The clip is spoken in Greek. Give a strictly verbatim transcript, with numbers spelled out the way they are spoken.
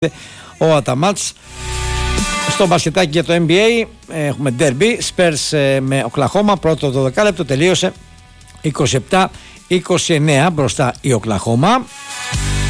ο Αταμάτς. Στο μπασκετάκι για το N B A έχουμε derby Spurs με Οκλαχώμα. Πρώτο δώδεκα λεπτό τελείωσε είκοσι επτά είκοσι εννέα μπροστά η Οκλαχώμα.